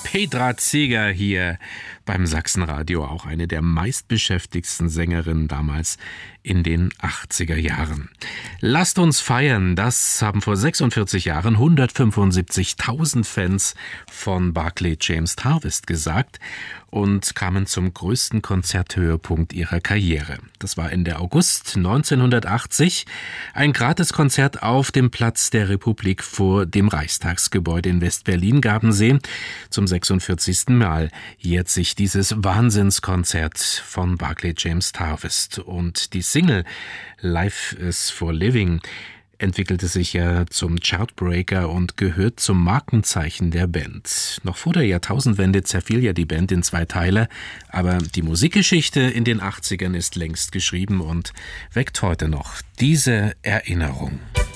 Petra Zeger hier beim Sachsenradio, auch eine der meistbeschäftigsten Sängerinnen damals in den 80er Jahren. Lasst uns feiern, das haben vor 46 Jahren 175.000 Fans von Barclay James Harvest gesagt und kamen zum größten Konzerthöhepunkt ihrer Karriere. Das war Ende August 1980, ein Gratiskonzert auf dem Platz der Republik vor dem Reichstagsgebäude in West-Berlin-Gardensee. Zum 46. Mal jährt sich dieses Wahnsinnskonzert von Barclay James Harvest. Und die Single Life is for Living entwickelte sich ja zum Chartbreaker und gehört zum Markenzeichen der Band. Noch vor der Jahrtausendwende zerfiel ja die Band in 2 Teile, aber die Musikgeschichte in den 80ern ist längst geschrieben und weckt heute noch diese Erinnerung.